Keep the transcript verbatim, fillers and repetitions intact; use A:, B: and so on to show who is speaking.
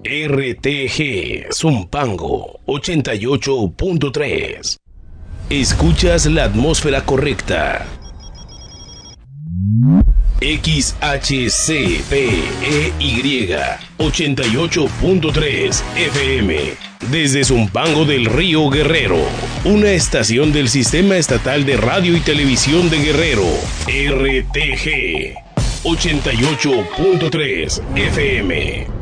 A: R T G Zumpango ochenta y ocho punto tres. Escuchas la atmósfera correcta. X H C P E Y ochenta y ocho punto tres F M. Desde Zumpango del Río Guerrero, una estación del Sistema Estatal de Radio y Televisión de Guerrero, R T G ochenta y ocho punto tres F M.